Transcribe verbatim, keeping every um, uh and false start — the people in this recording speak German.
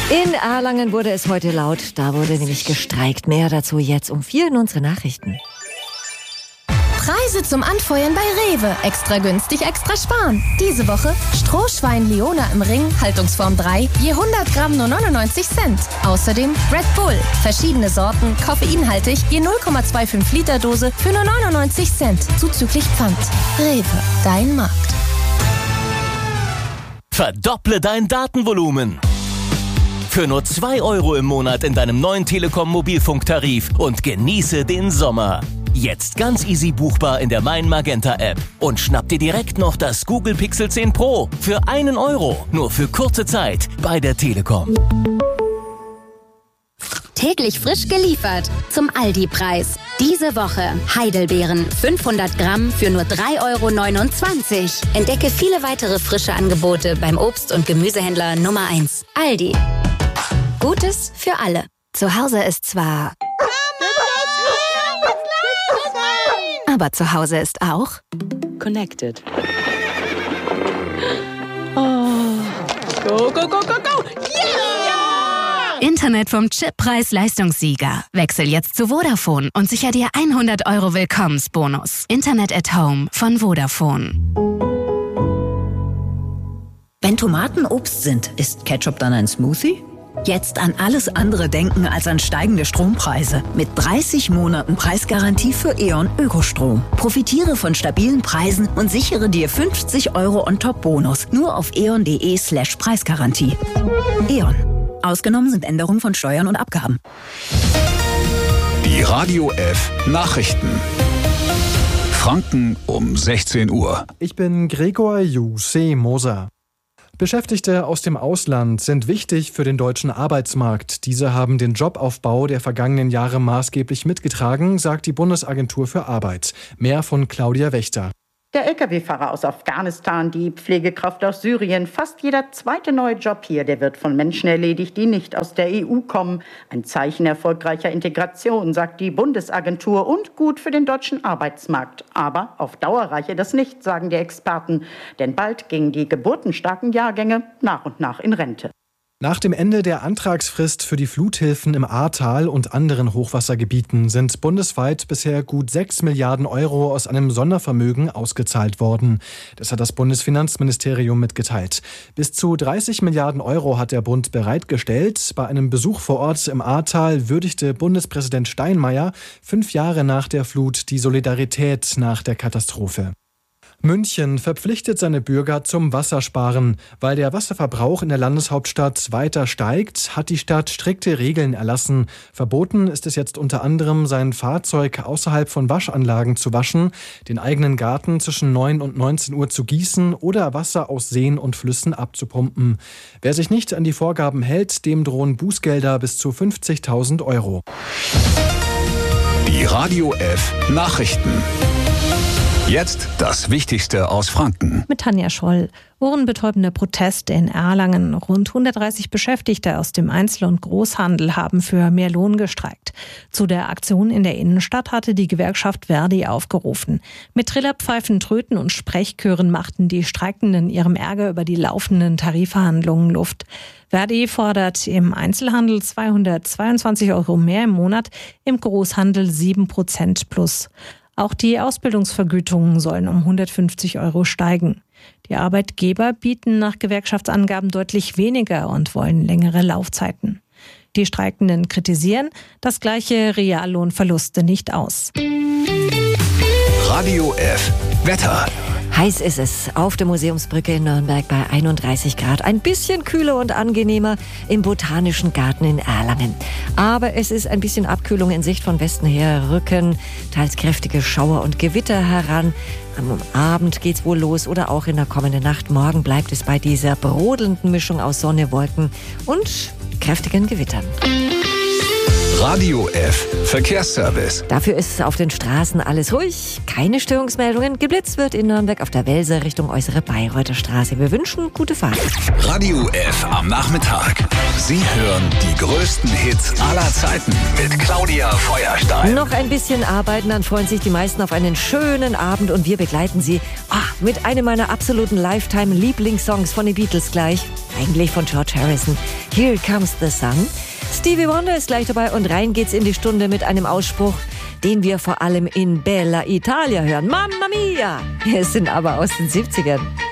In Erlangen wurde es heute laut, da wurde nämlich gestreikt. Mehr dazu jetzt um vier in unsere Nachrichten. Preise zum Anfeuern bei Rewe. Extra günstig, extra sparen. Diese Woche Strohschwein Leona im Ring, Haltungsform drei, je hundert Gramm nur neunundneunzig Cent. Außerdem Red Bull, verschiedene Sorten, koffeinhaltig, je null Komma fünfundzwanzig Liter Dose für nur neunundneunzig Cent, zuzüglich Pfand. Rewe, dein Markt. Verdopple dein Datenvolumen. Für nur zwei Euro im Monat in deinem neuen Telekom-Mobilfunktarif und genieße den Sommer. Jetzt ganz easy buchbar in der Mein Magenta App. Und schnapp dir direkt noch das Google Pixel zehn Pro für einen Euro. Nur für kurze Zeit bei der Telekom. Täglich frisch geliefert zum Aldi-Preis. Diese Woche Heidelbeeren fünfhundert Gramm für nur drei Euro neunundzwanzig. Entdecke viele weitere frische Angebote beim Obst- und Gemüsehändler Nummer eins. Aldi. Gutes für alle. Zu Hause ist zwar... Aber zu Hause ist auch... Connected. Oh. Go, go, go, go, go! Yeah! Internet vom Chip Preis-Leistungssieger. Wechsel jetzt zu Vodafone und sicher dir hundert Euro Willkommensbonus. Internet at Home von Vodafone. Wenn Tomaten Obst sind, ist Ketchup dann ein Smoothie? Jetzt an alles andere denken als an steigende Strompreise. Mit dreißig Monaten Preisgarantie für E.ON Ökostrom. Profitiere von stabilen Preisen und sichere dir fünfzig Euro on-top-Bonus. Nur auf eon.de slash Preisgarantie. E.ON. Ausgenommen sind Änderungen von Steuern und Abgaben. Die Radio F Nachrichten. Franken um sechzehn Uhr. Ich bin Gregor Jussi Moser. Beschäftigte aus dem Ausland sind wichtig für den deutschen Arbeitsmarkt. Diese haben den Jobaufbau der vergangenen Jahre maßgeblich mitgetragen, sagt die Bundesagentur für Arbeit. Mehr von Claudia Wächter. Der L K W-Fahrer aus Afghanistan, die Pflegekraft aus Syrien, fast jeder zweite neue Job hier, der wird von Menschen erledigt, die nicht aus der E U kommen. Ein Zeichen erfolgreicher Integration, sagt die Bundesagentur, und gut für den deutschen Arbeitsmarkt. Aber auf Dauer reiche das nicht, sagen die Experten. Denn bald gingen die geburtenstarken Jahrgänge nach und nach in Rente. Nach dem Ende der Antragsfrist für die Fluthilfen im Ahrtal und anderen Hochwassergebieten sind bundesweit bisher gut sechs Milliarden Euro aus einem Sondervermögen ausgezahlt worden. Das hat das Bundesfinanzministerium mitgeteilt. Bis zu dreißig Milliarden Euro hat der Bund bereitgestellt. Bei einem Besuch vor Ort im Ahrtal würdigte Bundespräsident Steinmeier fünf Jahre nach der Flut die Solidarität nach der Katastrophe. München verpflichtet seine Bürger zum Wassersparen. Weil der Wasserverbrauch in der Landeshauptstadt weiter steigt, hat die Stadt strikte Regeln erlassen. Verboten ist es jetzt unter anderem, sein Fahrzeug außerhalb von Waschanlagen zu waschen, den eigenen Garten zwischen neun und neunzehn Uhr zu gießen oder Wasser aus Seen und Flüssen abzupumpen. Wer sich nicht an die Vorgaben hält, dem drohen Bußgelder bis zu fünfzigtausend Euro. Die Radio F Nachrichten. Jetzt das Wichtigste aus Franken. Mit Tanja Scholl. Ohrenbetäubender Protest in Erlangen. Rund hundertdreißig Beschäftigte aus dem Einzel- und Großhandel haben für mehr Lohn gestreikt. Zu der Aktion in der Innenstadt hatte die Gewerkschaft Verdi aufgerufen. Mit Trillerpfeifen, Tröten und Sprechchören machten die Streikenden ihrem Ärger über die laufenden Tarifverhandlungen Luft. Verdi fordert im Einzelhandel zweihundertzweiundzwanzig Euro mehr im Monat, im Großhandel sieben Prozent plus. Auch die Ausbildungsvergütungen sollen um hundertfünfzig Euro steigen. Die Arbeitgeber bieten nach Gewerkschaftsangaben deutlich weniger und wollen längere Laufzeiten. Die Streikenden kritisieren, das gleiche Reallohnverluste nicht aus. Radio F Wetter. Heiß ist es auf der Museumsbrücke in Nürnberg bei einunddreißig Grad. Ein bisschen kühler und angenehmer im Botanischen Garten in Erlangen. Aber es ist ein bisschen Abkühlung in Sicht. Von Westen her rücken teils kräftige Schauer und Gewitter heran. Am Abend geht's wohl los oder auch in der kommenden Nacht. Morgen bleibt es bei dieser brodelnden Mischung aus Sonne, Wolken und kräftigen Gewittern. Radio F Verkehrsservice. Dafür ist auf den Straßen alles ruhig, keine Störungsmeldungen. Geblitzt wird in Nürnberg auf der Welser Richtung äußere Bayreuther Straße. Wir wünschen gute Fahrt. Radio F am Nachmittag. Sie hören die größten Hits aller Zeiten mit Claudia Feuerstein. Noch ein bisschen arbeiten, dann freuen sich die meisten auf einen schönen Abend und wir begleiten sie oh, mit einem meiner absoluten Lifetime-Lieblingssongs von den Beatles gleich. Eigentlich von George Harrison. Here Comes the Sun. Stevie Wonder ist gleich dabei und rein geht's in die Stunde mit einem Ausspruch, den wir vor allem in Bella Italia hören. Mamma mia! Es sind aber aus den siebzigern.